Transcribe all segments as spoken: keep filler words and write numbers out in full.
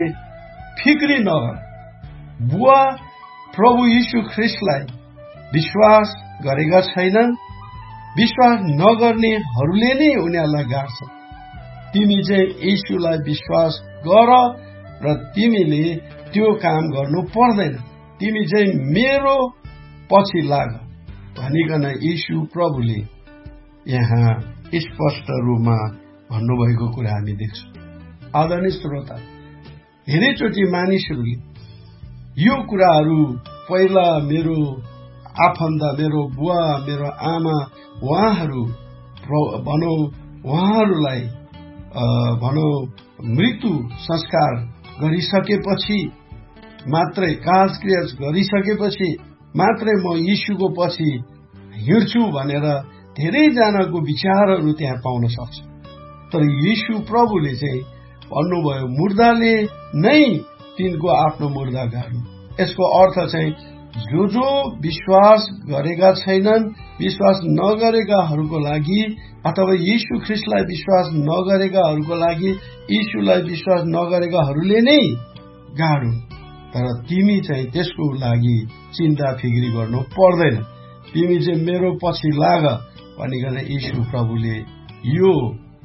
फिक्री नगर। बुवा प्रभु यीशु ख्रिस्टलाई विश्वास गरेका छैनन्, विश्वास नगर्नेहरूले नै उनीहरूलाई गाड्छ। तिमी चाहिँ यीशुलाई विश्वास गर र तिमीले त्यो काम गर्नु पर्दैन। तिमी चाहिँ मेरो पछि लाग भनिकन यीशु प्रभुले यहाँ स्पष्ट रूपमा भन्नुभएको कुरा हामी देख्छौँ। आदरणीय श्रोता, धेरैचोटि मानिसहरूले यो कुराहरू पहिला मेरो आफन्त, मेरो बुवा, मेरो आमा, उहाँहरू भनौँ उहाँहरूलाई भनौँ मृत्यु संस्कार गरिसकेपछि मात्रै, काजक्रिया गरिसकेपछि मात्रै म यीशुको पछि हिँड्छु भनेर धेरैजनाको विचारहरू त्यहाँ पाउन सक्छ। तर यीशु प्रभुले चाहिँ भन्नुभयो, मुर्दाले नै तिनको आफ्नो मुर्दा गाड्नु। यसको अर्थ चाहिँ जो जो विश्वास गरेका छैनन्, विश्वास नगरेकाहरूको लागि अथवा यीशु ख्रिस्टलाई विश्वास नगरेकाहरूको लागि यीशुलाई विश्वास नगरेकाहरूले नै गाडु। तर तिमी चाहिँ त्यसको लागि चिन्ता फिक्री गर्नु पर्दैन। तिमी चाहिँ मेरो पछि लाग भनिकन यीशु प्रभुले यो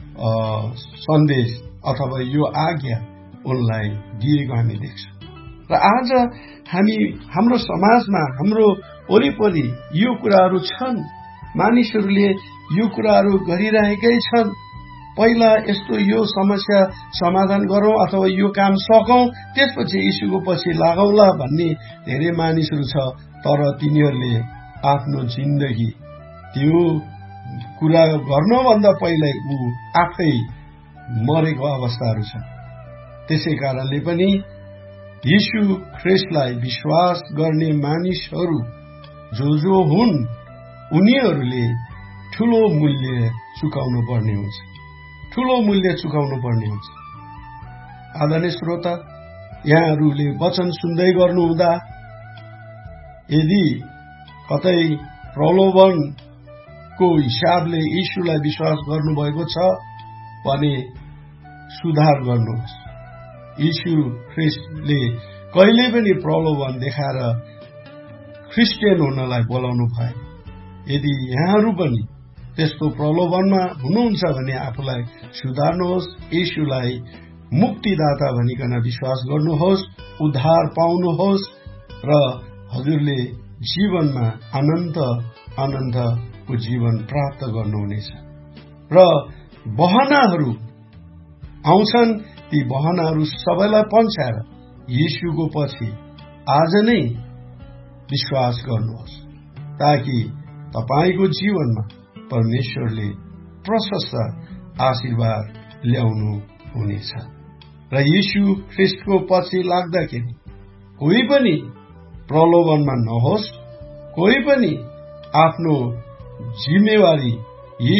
सन्देश अथवा यो आज्ञा उनलाई दिएको हामी देख्छौँ। र आज हामी हाम्रो समाजमा, हाम्रो वरिपरि यो कुराहरू छन्। मानिसहरूले यो कुराहरू गरिरहेकै छन्। पहिला यस्तो यो समस्या समाधान गरौँ अथवा यो काम सकौँ, त्यसपछि यीशुको पछि लागौँला भन्ने धेरै मानिसहरू छ। तर तिनीहरूले आफ्नो जिन्दगी त्यो कुरा गर्नुभन्दा पहिल्यै ऊ आफै मरेको अवस्थाहरू छ। त्यसै कारणले पनि यीशु ख्रिस्टलाई विश्वास गर्ने मानिसहरू जो जो हुन् उनीहरूले ठूलो मूल्य चुकाउनु पर्ने हुन्छ, ठूलो मूल्य चुकाउनु पर्ने हुन्छ। आदरणीय श्रोता, यहाँहरूले वचन सुन्दै गर्नुहुँदा यदि कतै प्रलोभनको हिसाबले यीशुलाई विश्वास गर्नुभएको छ भने सुधार गर्नुहोस्। यीशु ख्रिस्टले कहिले पनि प्रलोभन देखाएर क्रिस्चियन हुनलाई बोलाउनु भए। यदि यहाँहरू पनि त्यस्तो प्रलोभनमा हुनुहुन्छ भने आफूलाई सुधार्नुहोस्, यीशुलाई मुक्तिदाता भनिकन विश्वास गर्नुहोस्, उद्धार पाउनुहोस् र हजुरले जीवनमा अनन्त अनन्तको जीवन प्राप्त गर्नुहुनेछ। र बहानाहरू आउँछन्, ती बहानाहरू सबैलाई पन्छाएर यीशुको पछि आज नै विश्वास गर्नुहोस्, ताकि तपाईको जीवनमा परमेश्वरले प्रशस्त आशीर्वाद ल्याउनु हुनेछ। र यीशु ख्रिस्टको पछि लाग्दाखेरि कोही पनि प्रलोभनमा नहोस्, कोही पनि आफ्नो जिम्मेवारी